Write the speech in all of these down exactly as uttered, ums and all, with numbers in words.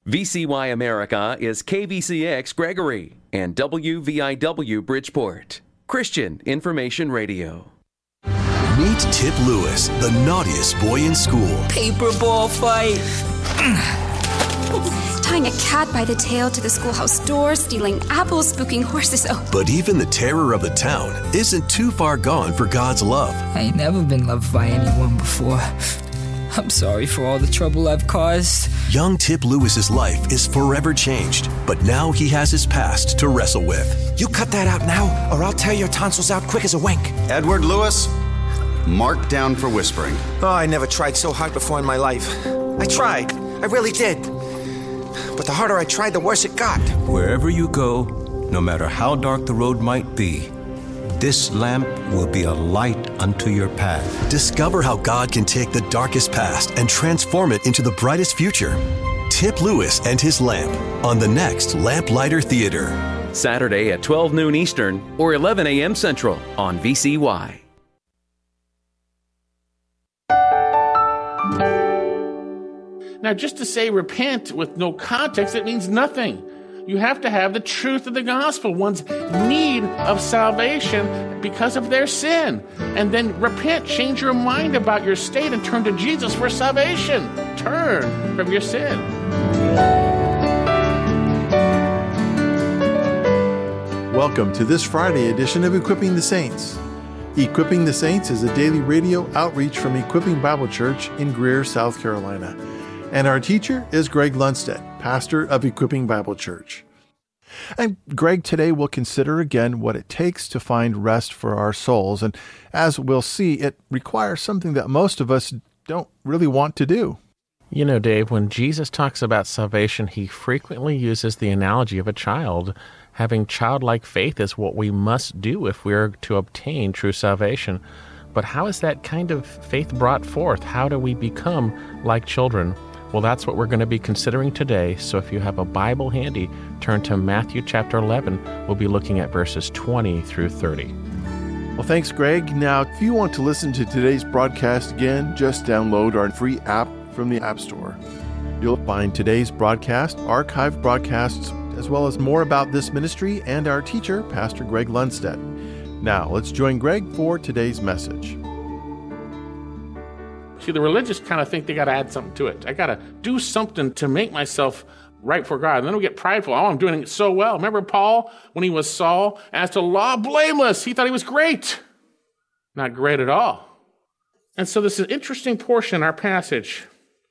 V C Y America is K V C X Gregory and W V I W Bridgeport. Christian Information Radio. Meet Tip Lewis, the naughtiest boy in school. Paper ball fight. Tying a cat by the tail to the schoolhouse door, stealing apples, spooking horses. Oh. But even the terror of the town isn't too far gone for God's love. I ain't never been loved by anyone before. I'm sorry for all the trouble I've caused. Young Tip Lewis's life is forever changed, but now he has his past to wrestle with. You cut that out now, or I'll tear your tonsils out quick as a wink. Edward Lewis, marked down for whispering. Oh, I never tried so hard before in my life. I tried. I really did. But the harder I tried, the worse it got. Wherever you go, no matter how dark the road might be, this lamp will be a light unto your path. Discover how God can take the darkest past and transform it into the brightest future. Tip Lewis and his lamp on the next Lamplighter Theater. Saturday at twelve noon Eastern or eleven a.m. Central on V C Y. Now, just to say repent with no context, it means nothing. You have to have the truth of the gospel, one's need of salvation because of their sin. And then repent, change your mind about your state and turn to Jesus for salvation. Turn from your sin. Welcome to this Friday edition of Equipping the Saints. Equipping the Saints is a daily radio outreach from Equipping Bible Church in Greer, South Carolina. And our teacher is Greg Lundstedt, pastor of Equipping Bible Church. And Greg, today we'll consider again what it takes to find rest for our souls. And as we'll see, it requires something that most of us don't really want to do. You know, Dave, when Jesus talks about salvation, he frequently uses the analogy of a child. Having childlike faith is what we must do if we're to obtain true salvation. But how is that kind of faith brought forth? How do we become like children? Well, that's what we're going to be considering today. So if you have a Bible handy, turn to Matthew chapter eleven. We'll be looking at verses twenty through thirty. Well, thanks, Greg. Now, if you want to listen to today's broadcast again, just download our free app from the App Store. You'll find today's broadcast, archived broadcasts, as well as more about this ministry and our teacher, Pastor Greg Lundstedt. Now, let's join Greg for today's message. See, the religious kind of think they got to add something to it. I got to do something to make myself right for God. And then we get prideful. Oh, I'm doing it so well. Remember Paul, when he was Saul, as to law blameless, he thought he was great. Not great at all. And so this is an interesting portion in our passage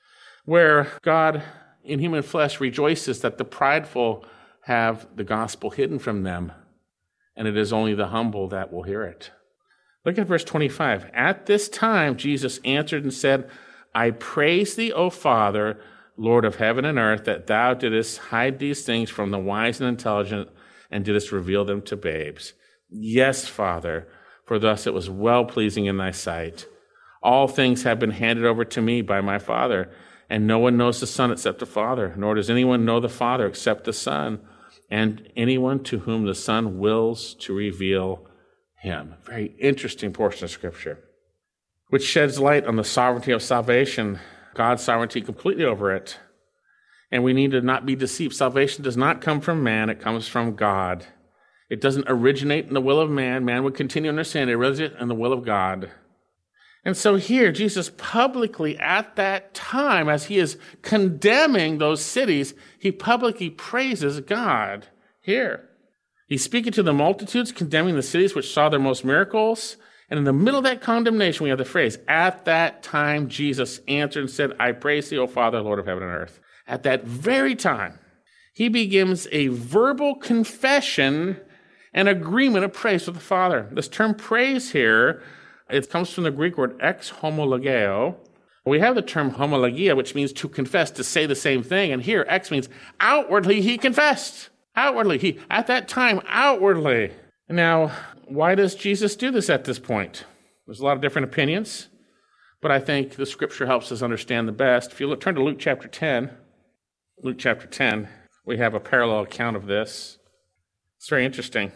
where God in human flesh rejoices that the prideful have the gospel hidden from them, and it is only the humble that will hear it. Look at verse twenty-five. At this time, Jesus answered and said, I praise thee, O Father, Lord of heaven and earth, that thou didst hide these things from the wise and intelligent and didst reveal them to babes. Yes, Father, for thus it was well-pleasing in thy sight. All things have been handed over to me by my Father, and no one knows the Son except the Father, nor does anyone know the Father except the Son, and anyone to whom the Son wills to reveal him. Very interesting portion of Scripture, which sheds light on the sovereignty of salvation, God's sovereignty completely over it. And we need to not be deceived. Salvation does not come from man, it comes from God. It doesn't originate in the will of man. Man would continue in their sin. It originates in the will of God. And so here, Jesus publicly at that time, as he is condemning those cities, he publicly praises God here. He's speaking to the multitudes, condemning the cities which saw their most miracles. And in the middle of that condemnation, we have the phrase, at that time, Jesus answered and said, I praise thee, O Father, Lord of heaven and earth. At that very time, he begins a verbal confession and agreement of praise with the Father. This term praise here, it comes from the Greek word ex homologeo. We have the term homologia, which means to confess, to say the same thing. And here, ex means outwardly he confessed. Outwardly, he, at that time, outwardly. Now, why does Jesus do this at this point? There's a lot of different opinions, but I think the Scripture helps us understand the best. If you look, turn to Luke chapter ten, Luke chapter ten, we have a parallel account of this. It's very interesting.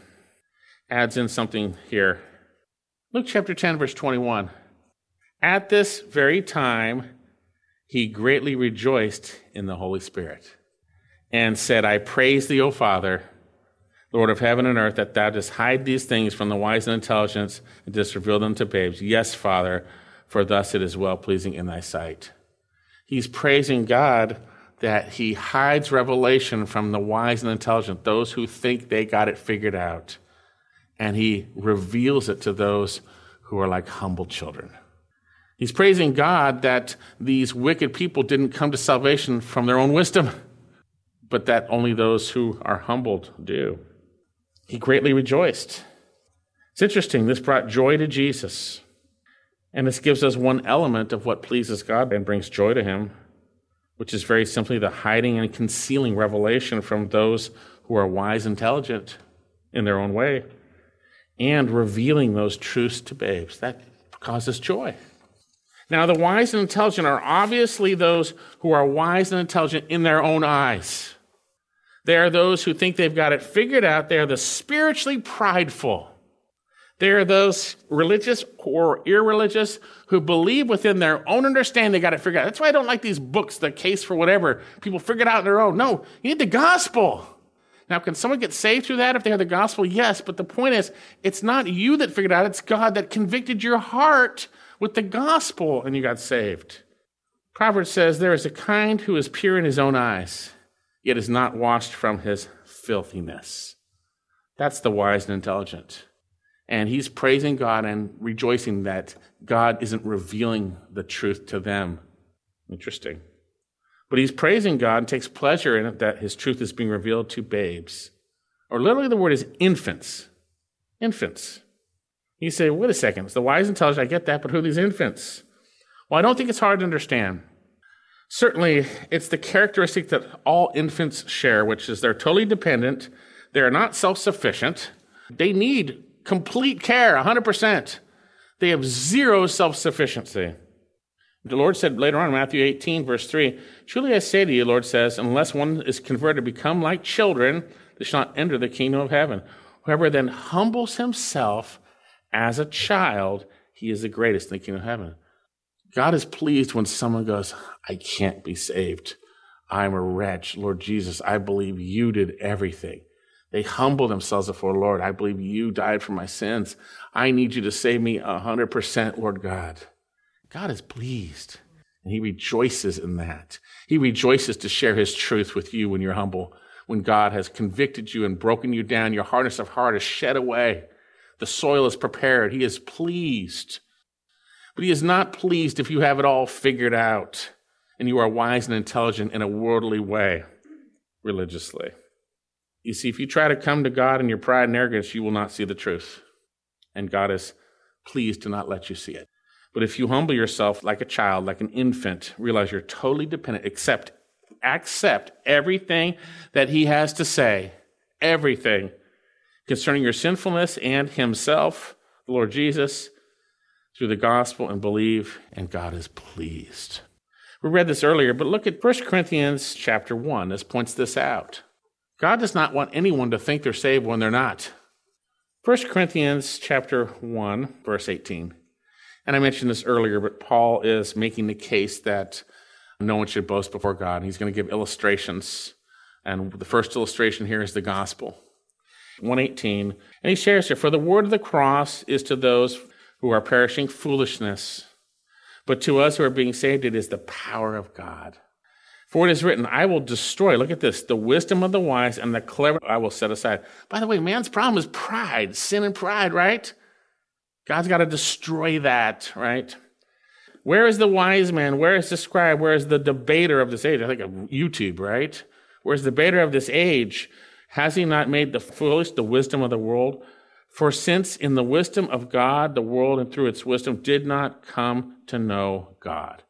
Adds in something here. Luke chapter ten, verse twenty-one. At this very time, he greatly rejoiced in the Holy Spirit. and said, I praise thee, O Father, Lord of heaven and earth, that thou dost hide these things from the wise and intelligent and dost reveal them to babes. Yes, Father, for thus it is well-pleasing in thy sight. He's praising God that he hides revelation from the wise and intelligent, those who think they got it figured out. And he reveals it to those who are like humble children. He's praising God that these wicked people didn't come to salvation from their own wisdom, but that only those who are humbled do. He greatly rejoiced. It's interesting, this brought joy to Jesus. And this gives us one element of what pleases God and brings joy to him, which is very simply the hiding and concealing revelation from those who are wise and intelligent in their own way, and revealing those truths to babes. That causes joy. Now, the wise and intelligent are obviously those who are wise and intelligent in their own eyes. They are those who think they've got it figured out. They are the spiritually prideful. They are those religious or irreligious who believe within their own understanding they got it figured out. That's why I don't like these books, The Case for Whatever. People figure it out on their own. No, you need the gospel. Now, can someone get saved through that if they have the gospel? Yes, but the point is, it's not you that figured it out. It's God that convicted your heart with the gospel and you got saved. Proverbs says, there is a kind who is pure in his own eyes, yet is not washed from his filthiness. That's the wise and intelligent. And he's praising God and rejoicing that God isn't revealing the truth to them. Interesting. But he's praising God and takes pleasure in it that his truth is being revealed to babes. Or literally the word is infants. Infants. You say, wait a second, it's the wise and intelligent, I get that, but who are these infants? Well, I don't think it's hard to understand. Certainly, it's the characteristic that all infants share, which is they're totally dependent, they're not self-sufficient, they need complete care, one hundred percent. They have zero self-sufficiency. The Lord said later on in Matthew eighteen, verse three, truly I say to you, Lord says, unless one is converted to become like children, they shall not enter the kingdom of heaven. Whoever then humbles himself as a child, he is the greatest in the kingdom of heaven. God is pleased when someone goes, I can't be saved. I'm a wretch. Lord Jesus, I believe you did everything. They humble themselves before the Lord. I believe you died for my sins. I need you to save me one hundred percent, Lord God. God is pleased, and he rejoices in that. He rejoices to share his truth with you when you're humble. When God has convicted you and broken you down, your hardness of heart is shed away. The soil is prepared. He is pleased. But he is not pleased if you have it all figured out and you are wise and intelligent in a worldly way, religiously. You see, if you try to come to God in your pride and arrogance, you will not see the truth. And God is pleased to not let you see it. But if you humble yourself like a child, like an infant, realize you're totally dependent, accept, accept everything that he has to say, everything concerning your sinfulness and himself, the Lord Jesus, through the gospel, and believe, and God is pleased. We read this earlier, but look at First Corinthians chapter one. This points this out. God does not want anyone to think they're saved when they're not. First Corinthians chapter one, verse eighteen. And I mentioned this earlier, but Paul is making the case that no one should boast before God. And he's going to give illustrations. And the first illustration here is the gospel. one eighteen. And he shares here, for the word of the cross is to those who are perishing foolishness, but to us who are being saved, it is the power of God. For it is written, I will destroy, look at this, the wisdom of the wise and the clever I will set aside. By the way, man's problem is pride, sin and pride, right? God's got to destroy that, right? Where is the wise man? Where is the scribe? Where is the debater of this age? I think of YouTube, right? Where's the debater of this age? Has he not made the foolish the wisdom of the world? For since in the wisdom of God, the world and through its wisdom did not come to know God.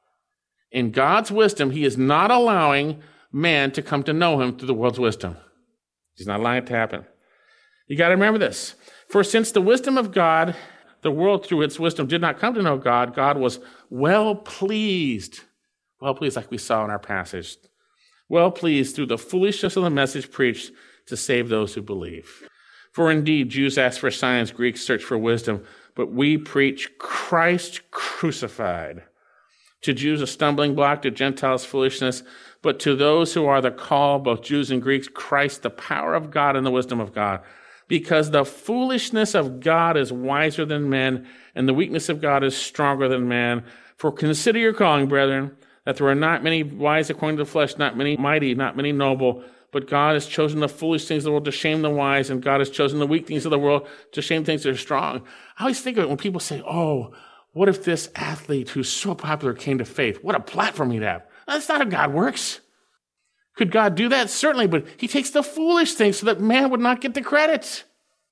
In God's wisdom, he is not allowing man to come to know him through the world's wisdom. He's not allowing it to happen. You got to remember this. For since the wisdom of God, the world through its wisdom did not come to know God, God was well pleased. Well pleased, like we saw in our passage. Well pleased through the foolishness of the message preached to save those who believe. For indeed, Jews ask for signs, Greeks search for wisdom, but we preach Christ crucified. To Jews, a stumbling block, to Gentiles, foolishness. But to those who are the called, both Jews and Greeks, Christ, the power of God and the wisdom of God. Because the foolishness of God is wiser than men, and the weakness of God is stronger than man. For consider your calling, brethren, that there are not many wise according to the flesh, not many mighty, not many noble, but God has chosen the foolish things of the world to shame the wise, and God has chosen the weak things of the world to shame things that are strong. I always think of it when people say, oh, what if this athlete who's so popular came to faith? What a platform he'd have. That's not how God works. Could God do that? Certainly, but he takes the foolish things so that man would not get the credit.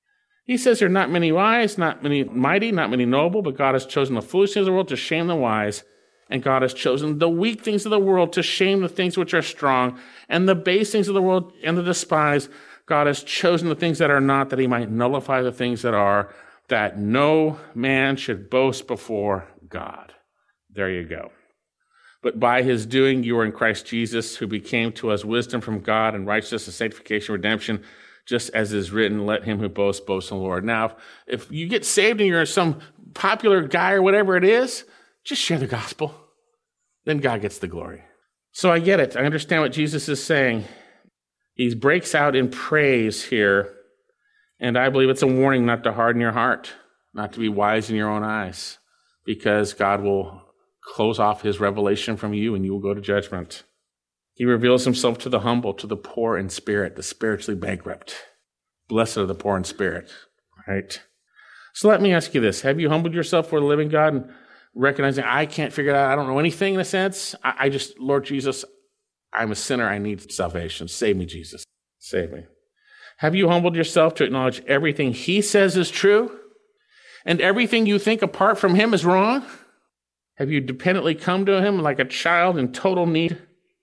He says there are not many wise, not many mighty, not many noble, but God has chosen the foolish things of the world to shame the wise, and God has chosen the weak things of the world to shame the things which are strong, and the base things of the world and the despised. God has chosen the things that are not, that he might nullify the things that are, that no man should boast before God. There you go. But by his doing, you are in Christ Jesus, who became to us wisdom from God and righteousness and sanctification, redemption, just as is written, let him who boasts boast in the Lord. Now, if you get saved and you're some popular guy or whatever it is, just share the gospel. Then God gets the glory. So I get it. I understand what Jesus is saying. He breaks out in praise here. And I believe it's a warning not to harden your heart, not to be wise in your own eyes, because God will close off his revelation from you and you will go to judgment. He reveals himself to the humble, to the poor in spirit, the spiritually bankrupt. Blessed are the poor in spirit, right? So let me ask you this. Have you humbled yourself for the living God and recognizing I can't figure it out, I don't know anything in a sense? I, I just, Lord Jesus, I'm a sinner, I need salvation. Save me, Jesus. Save me. Have you humbled yourself to acknowledge everything he says is true and everything you think apart from him is wrong? Have you dependently come to him like a child in total need?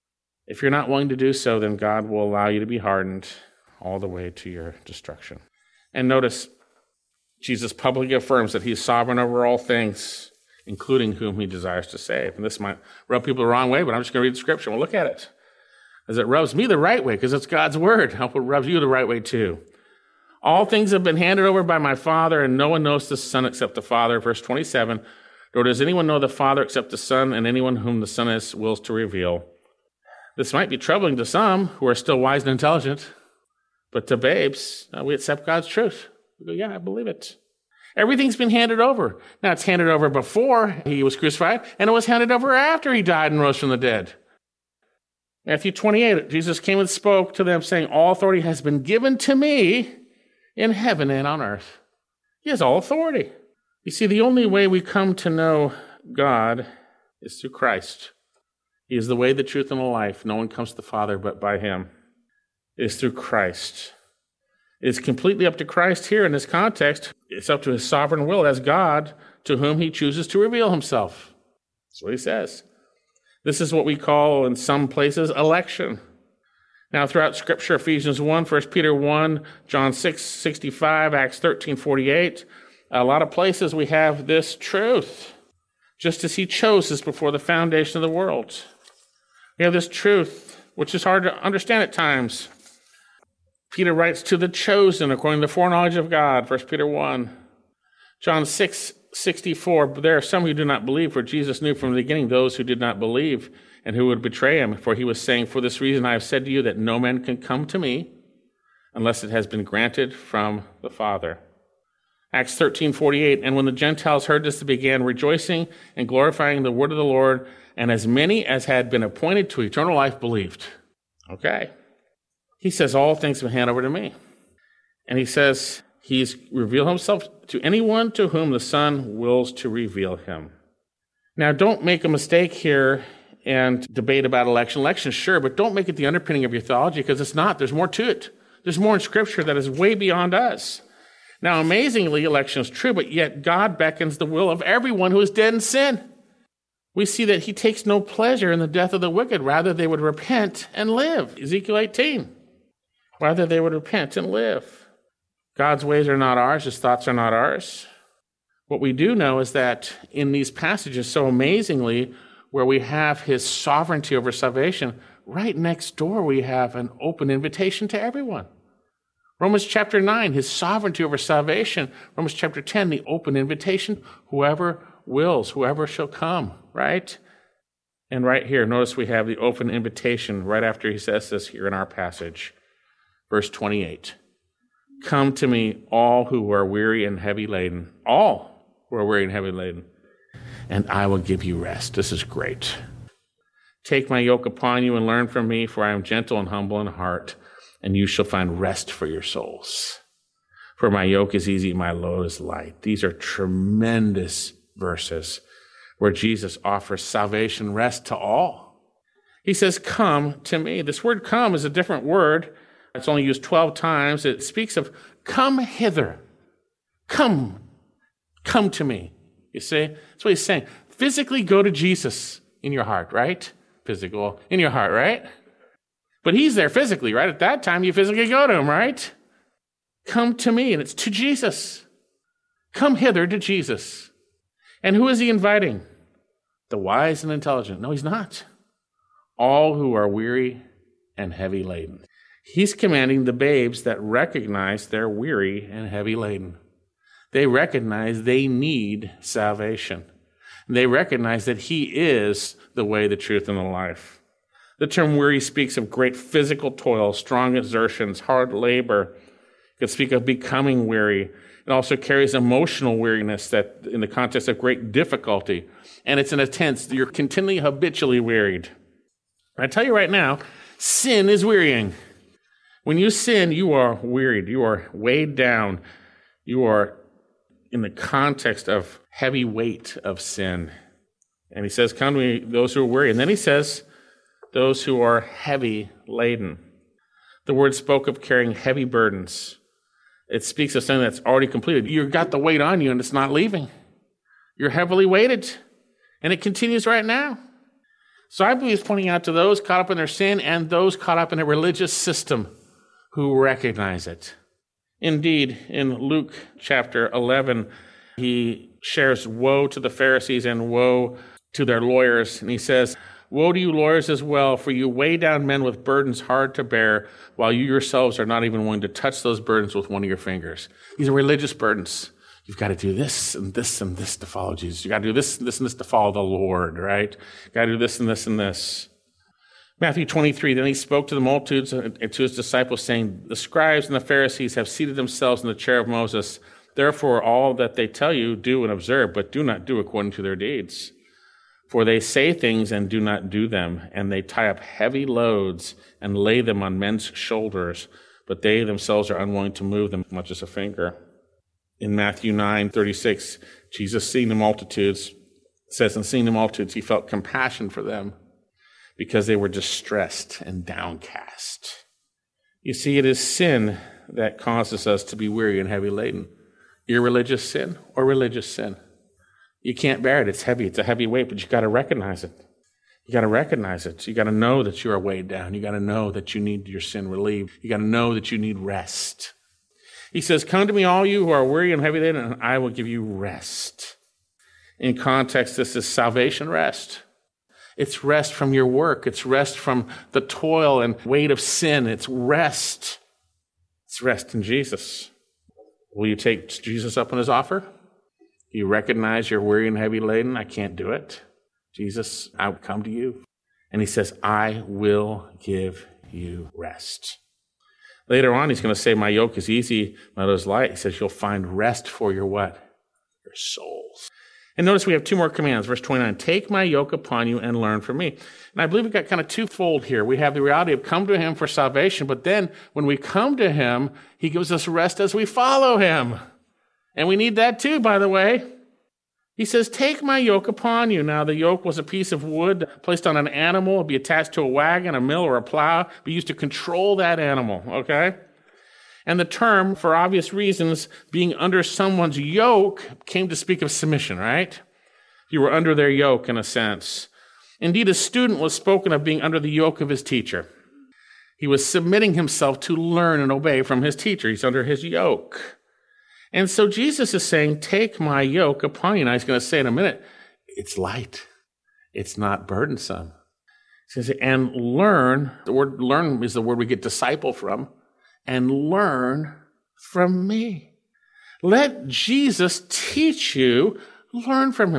If you're not willing to do so, then God will allow you to be hardened all the way to your destruction. And notice, Jesus publicly affirms that he's sovereign over all things, including whom he desires to save. And this might rub people the wrong way, but I'm just going to read the scripture. We'll look at it. As it rubs me the right way, because it's God's word. I hope it rubs you the right way too. All things have been handed over by my Father, and no one knows the Son except the Father. Verse twenty-seven, nor does anyone know the Father except the Son, and anyone whom the Son is wills to reveal. This might be troubling to some who are still wise and intelligent, but to babes, uh, we accept God's truth. We go, yeah, I believe it. Everything's been handed over. Now, it's handed over before he was crucified, and it was handed over after he died and rose from the dead. Matthew twenty-eight, Jesus came and spoke to them, saying, all authority has been given to me in heaven and on earth. He has all authority. You see, the only way we come to know God is through Christ. He is the way, the truth, and the life. No one comes to the Father but by him. It is through Christ. It is completely up to Christ here in this context. It's up to his sovereign will as God to whom he chooses to reveal himself. That's what he says. This is what we call in some places election. Now, throughout Scripture, Ephesians one, First Peter one, John six sixty-five, Acts thirteen forty-eight, a lot of places we have this truth. Just as he chose us before the foundation of the world. We have this truth, which is hard to understand at times. Peter writes to the chosen according to the foreknowledge of God, First Peter one. John six sixty-four, but there are some who do not believe, for Jesus knew from the beginning those who did not believe and who would betray him. For he was saying, for this reason I have said to you that no man can come to me unless it has been granted from the Father. Acts thirteen forty-eight, and when the Gentiles heard this, they began rejoicing and glorifying the word of the Lord, and as many as had been appointed to eternal life believed. Okay. He says, all things have been handed over to me. And he says, he's revealed himself to anyone to whom the Son wills to reveal him. Now, don't make a mistake here and debate about election. Election, sure, but don't make it the underpinning of your theology, because it's not. There's more to it. There's more in Scripture that is way beyond us. Now, amazingly, election is true, but yet God beckons the will of everyone who is dead in sin. We see that he takes no pleasure in the death of the wicked. Rather, they would repent and live. Ezekiel eighteen. Rather, they would repent and live. God's ways are not ours. His thoughts are not ours. What we do know is that in these passages, so amazingly, where we have his sovereignty over salvation, right next door we have an open invitation to everyone. Romans chapter nine, his sovereignty over salvation. Romans chapter ten, the open invitation, whoever wills, whoever shall come, right? And right here, notice we have the open invitation right after he says this here in our passage. Verse twenty-eight. Come to me, all who are weary and heavy laden. All who are weary and heavy laden. And I will give you rest. This is great. Take my yoke upon you and learn from me, for I am gentle and humble in heart, and you shall find rest for your souls. For my yoke is easy, my load is light. These are tremendous verses where Jesus offers salvation rest to all. He says, come to me. This word come is a different word. It's only used twelve times. It speaks of come hither. Come. Come to me. You see? That's what he's saying. Physically go to Jesus in your heart, right? Physical in your heart, right? But he's there physically, right? At that time, you physically go to him, right? Come to me, and it's to Jesus. Come hither to Jesus. And who is he inviting? The wise and intelligent. No, he's not. All who are weary and heavy laden. He's commanding the babes that recognize they're weary and heavy laden. They recognize they need salvation. They recognize that he is the way, the truth, and the life. The term weary speaks of great physical toil, strong exertions, hard labor. It could speak of becoming weary. It also carries emotional weariness that in the context of great difficulty. And it's in a tense, you're continually habitually wearied. I tell you right now, sin is wearying. When you sin, you are wearied. You are weighed down. You are in the context of heavy weight of sin. And he says, come to me, those who are weary. And then he says, those who are heavy laden. The word spoke of carrying heavy burdens. It speaks of something that's already completed. You've got the weight on you and it's not leaving. You're heavily weighted. And it continues right now. So I believe he's pointing out to those caught up in their sin and those caught up in a religious system who recognize it. Indeed, in Luke chapter eleven, he shares woe to the Pharisees and woe to their lawyers. And he says, woe to you lawyers as well, for you weigh down men with burdens hard to bear, while you yourselves are not even willing to touch those burdens with one of your fingers. These are religious burdens. You've got to do this and this and this to follow Jesus. You've got to do this and this and this to follow the Lord, right? You've got to do this and this and this. Matthew twenty-three, then he spoke to the multitudes and to his disciples, saying, the scribes and the Pharisees have seated themselves in the chair of Moses. Therefore, all that they tell you, do and observe, but do not do according to their deeds. For they say things and do not do them, and they tie up heavy loads and lay them on men's shoulders, but they themselves are unwilling to move them much as a finger. In Matthew nine thirty-six, Jesus, seeing the multitudes, says, and seeing the multitudes, he felt compassion for them because they were distressed and downcast. You see, it is sin that causes us to be weary and heavy laden. Irreligious sin or religious sin. You can't bear it. It's heavy. It's a heavy weight, but you got to recognize it. You got to recognize it. You got to know that you are weighed down. You got to know that you need your sin relieved. You got to know that you need rest. He says, come to me, all you who are weary and heavy laden, and I will give you rest. In context, this is salvation rest. It's rest from your work. It's rest from the toil and weight of sin. It's rest. It's rest in Jesus. Will you take Jesus up on his offer? You recognize you're weary and heavy laden? I can't do it. Jesus, I will come to you. And he says, I will give you rest. Later on, he's going to say, my yoke is easy, my load is light. He says, you'll find rest for your what? Your souls. And notice we have two more commands. Verse twenty-nine, take my yoke upon you and learn from me. And I believe we've got kind of twofold here. We have the reality of come to him for salvation, but then when we come to him, he gives us rest as we follow him. And we need that too, by the way. He says, take my yoke upon you. Now, the yoke was a piece of wood placed on an animal. It'd be attached to a wagon, a mill, or a plow. Be used to control that animal, okay? And the term, for obvious reasons, being under someone's yoke came to speak of submission, right? You were under their yoke, in a sense. Indeed, a student was spoken of being under the yoke of his teacher. He was submitting himself to learn and obey from his teacher. He's under his yoke. And so Jesus is saying, take my yoke upon you. And he's going to say in a minute, it's light. It's not burdensome. He says, and learn, the word learn is the word we get disciple from, and learn from me. Let Jesus teach you, learn from him.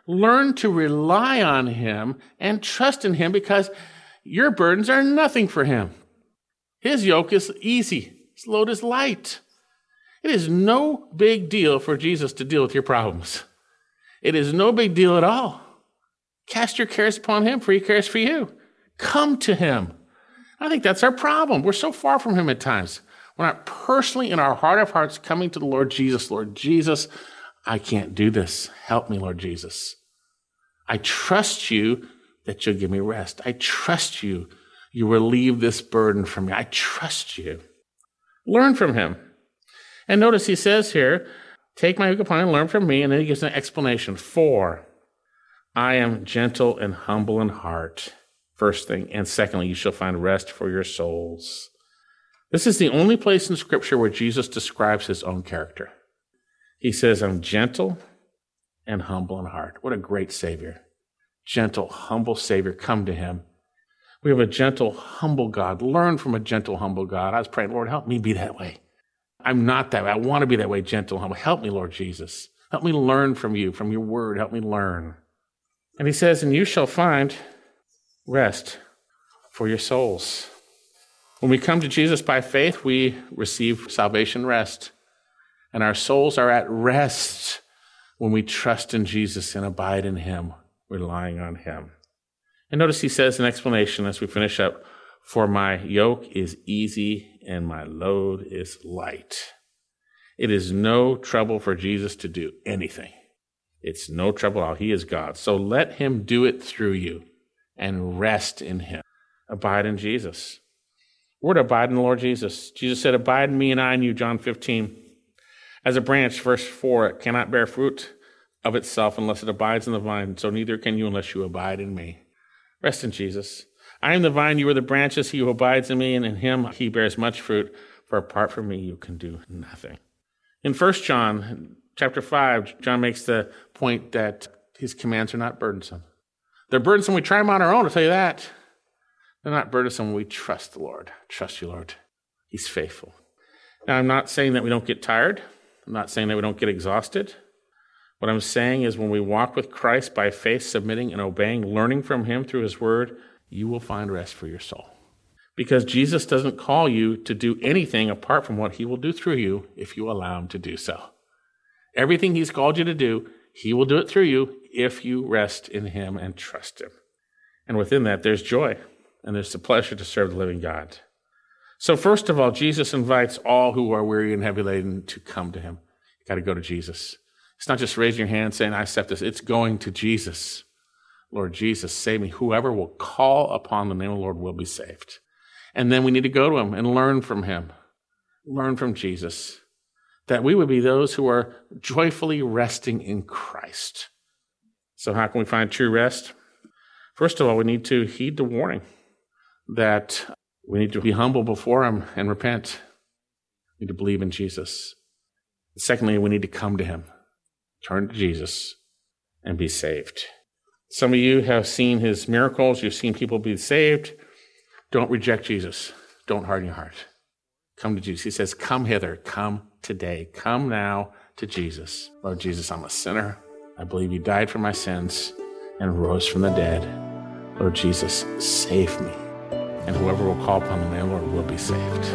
Learn to rely on him and trust in him because your burdens are nothing for him. His yoke is easy. His load is light. It is no big deal for Jesus to deal with your problems. It is no big deal at all. Cast your cares upon him, for he cares for you. Come to him. I think that's our problem. We're so far from him at times. We're not personally in our heart of hearts coming to the Lord Jesus. Lord Jesus, I can't do this. Help me, Lord Jesus. I trust you that you'll give me rest. I trust you. You relieve this burden from me. I trust you. Learn from him. And notice he says here, take my yoke upon you and learn from me. And then he gives an explanation. For I am gentle and humble in heart. First thing. And secondly, you shall find rest for your souls. This is the only place in Scripture where Jesus describes his own character. He says, I'm gentle and humble in heart. What a great Savior. Gentle, humble Savior. Come to him. We have a gentle, humble God. Learn from a gentle, humble God. I was praying, Lord, help me be that way. I'm not that way. I want to be that way, gentle, humble. Help me, Lord Jesus. Help me learn from you, from your word. Help me learn. And he says, and you shall find rest for your souls. When we come to Jesus by faith, we receive salvation rest. And our souls are at rest when we trust in Jesus and abide in him, relying on him. And notice he says an explanation as we finish up, for my yoke is easy and my load is light. It is no trouble for Jesus to do anything. It's no trouble at all. He is God. So let him do it through you and rest in him. Abide in Jesus. We're to abide in the Lord Jesus. Jesus said, abide in me and I in you, John fifteen. As a branch, verse four, it cannot bear fruit of itself unless it abides in the vine, so neither can you unless you abide in me. Rest in Jesus. I am the vine, you are the branches. He who abides in me, and in him he bears much fruit, for apart from me you can do nothing. In First John chapter five, John makes the point that his commands are not burdensome. They're burdensome when we try them on our own, I'll tell you that. They're not burdensome when we trust the Lord. Trust you, Lord. He's faithful. Now, I'm not saying that we don't get tired. I'm not saying that we don't get exhausted. What I'm saying is when we walk with Christ by faith, submitting and obeying, learning from him through his word, you will find rest for your soul. Because Jesus doesn't call you to do anything apart from what he will do through you if you allow him to do so. Everything he's called you to do, he will do it through you if you rest in him and trust him. And within that, there's joy, and there's the pleasure to serve the living God. So first of all, Jesus invites all who are weary and heavy laden to come to him. You got to go to Jesus. It's not just raising your hand saying, I accept this. It's going to Jesus. Lord Jesus, save me. Whoever will call upon the name of the Lord will be saved. And then we need to go to him and learn from him. Learn from Jesus. That we would be those who are joyfully resting in Christ. So how can we find true rest? First of all, we need to heed the warning that we need to be humble before him and repent. We need to believe in Jesus. Secondly, we need to come to him. Turn to Jesus and be saved. Some of you have seen his miracles. You've seen people be saved. Don't reject Jesus. Don't harden your heart. Come to Jesus. He says, come hither. Come today. Come now to Jesus. Lord Jesus, I'm a sinner. I believe you died for my sins and rose from the dead. Lord Jesus, save me. And whoever will call upon the name of the Lord will be saved.